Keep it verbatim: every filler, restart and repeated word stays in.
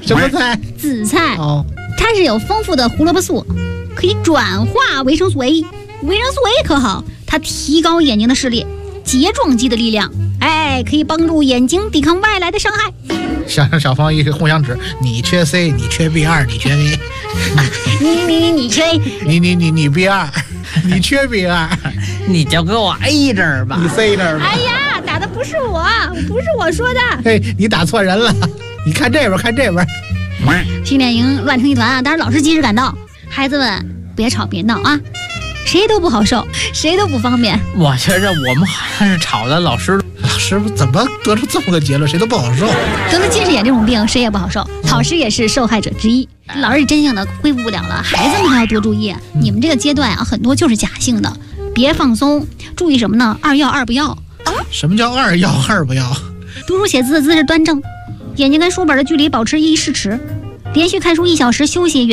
什么菜？ 紫菜。 哦， 它是有丰富的胡萝卜素，可以转化维生素 A。维生素 A 可好，它提高眼睛的视力，睫状肌的力量，哎，可以帮助眼睛抵抗外来的伤害。 向小芳一个互相指，你缺 C， 你缺 B 二，你缺 A， 你你你你缺 A， 你你你你 B 二，你缺 B 二， 你就给我 A 这儿吧， 你 C 这儿吧。 哎呀，打的不是我，不是我说的。 嘿，你打错人了，你看这边，看这边。 训练营乱成一团啊！当然老师及时赶到，孩子们别吵别闹啊，谁都不好受，谁都不方便。 我觉着我们好像是吵的老师。 老师怎么得出这么个结论？谁都不好受。 得了近视眼这种病，谁也不好受，老师也是受害者之一。老师真性的恢复不了了，孩子们还要多注意。你们这个阶段啊，很多就是假性的，别放松。注意什么呢？二要二不要。 什么叫二要二不要？ 读书写字的姿势端正，眼睛跟书本的距离保持一视尺，连续看书一小时，休息远。